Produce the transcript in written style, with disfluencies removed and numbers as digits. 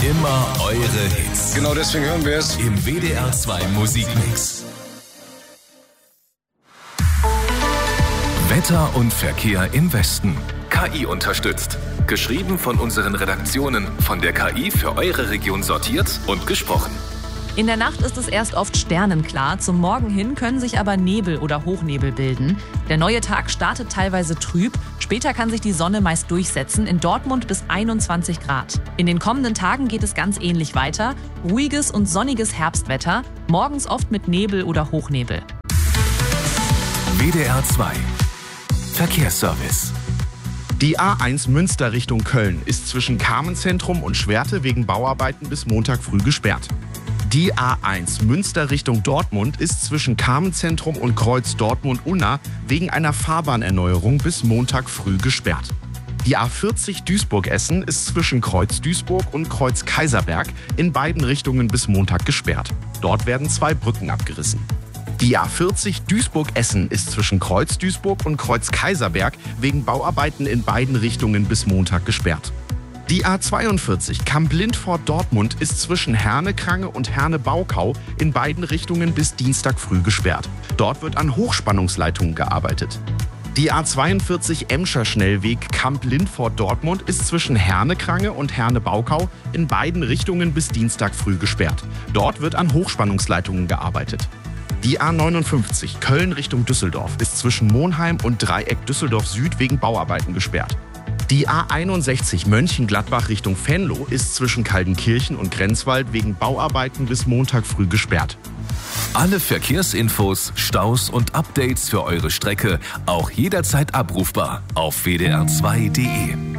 Immer eure Hits. Genau deswegen hören wir es Im WDR 2 Musikmix. Wetter und Verkehr im Westen. KI unterstützt. Geschrieben von unseren Redaktionen, von der KI für eure Region sortiert und gesprochen. In der Nacht ist es erst oft sternenklar, zum Morgen hin können sich aber Nebel oder Hochnebel bilden. Der neue Tag startet teilweise trüb, später kann sich die Sonne meist durchsetzen, in Dortmund bis 21 Grad. In den kommenden Tagen geht es ganz ähnlich weiter, ruhiges und sonniges Herbstwetter, morgens oft mit Nebel oder Hochnebel. WDR 2 Verkehrsservice. Die A1 Münster Richtung Köln ist zwischen Carmenzentrum und Schwerte wegen Bauarbeiten bis Montag früh gesperrt. Die A1 Münster Richtung Dortmund ist zwischen Carmenzentrum und Kreuz Dortmund-Unna wegen einer Fahrbahnerneuerung bis Montag früh gesperrt. Die A40 Duisburg-Essen ist zwischen Kreuz Duisburg und Kreuz Kaiserberg in beiden Richtungen bis Montag gesperrt. Dort werden 2 Brücken abgerissen. Die A40 Duisburg-Essen ist zwischen Kreuz Duisburg und Kreuz Kaiserberg wegen Bauarbeiten in beiden Richtungen bis Montag gesperrt. Die A42 Kamp-Lindfort-Dortmund ist zwischen Herne-Krange und Herne-Baukau in beiden Richtungen bis Dienstag früh gesperrt. Dort wird an Hochspannungsleitungen gearbeitet. Die A42 Emscher Schnellweg Kamp-Lindfort-Dortmund ist zwischen Herne-Krange und Herne-Baukau in beiden Richtungen bis Dienstag früh gesperrt. Dort wird an Hochspannungsleitungen gearbeitet. Die A59 Köln Richtung Düsseldorf ist zwischen Monheim und Dreieck Düsseldorf Süd wegen Bauarbeiten gesperrt. Die A61 Mönchengladbach Richtung Venlo ist zwischen Kaldenkirchen und Grenzwald wegen Bauarbeiten bis Montag früh gesperrt. Alle Verkehrsinfos, Staus und Updates für eure Strecke auch jederzeit abrufbar auf wdr2.de.